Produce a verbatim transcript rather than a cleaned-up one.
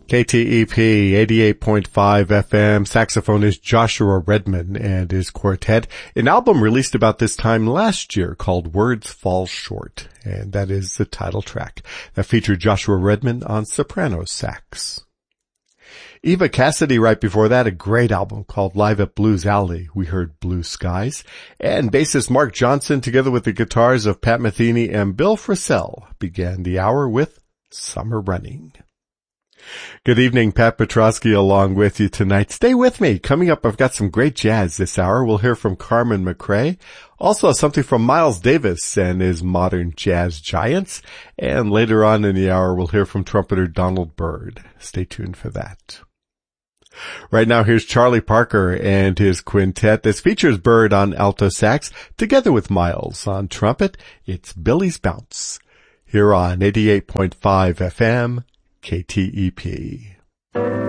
K T E P eighty-eight point five F M, saxophonist Joshua Redman and his quartet, an album released about this time last year called Words Fall Short, and that is the title track that featured Joshua Redman on soprano sax. Eva Cassidy right before that, a great album called Live at Blues Alley. We heard Blue Skies. And bassist Mark Johnson, together with the guitars of Pat Metheny and Bill Frisell, began the hour with Summer Running. Good evening, Pat Petrosky along with you tonight. Stay with me. Coming up, I've got some great jazz this hour. We'll hear from Carmen McRae. Also something from Miles Davis and his modern jazz giants. And later on in the hour, we'll hear from trumpeter Donald Byrd. Stay tuned for that. Right now, here's Charlie Parker and his quintet. This features Byrd on alto sax, together with Miles on trumpet. It's Billy's Bounce, here on eighty-eight point five F M, K T E P.